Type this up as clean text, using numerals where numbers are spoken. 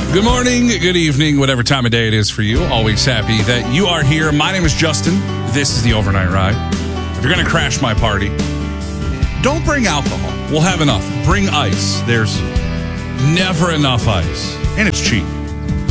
Good morning, good evening, whatever time of day it is for you. Always happy that you are here. My name is Justin. This is the Overnight Ride. If you're going to crash my party, don't bring alcohol. We'll have enough. Bring ice. There's never enough ice. And it's cheap.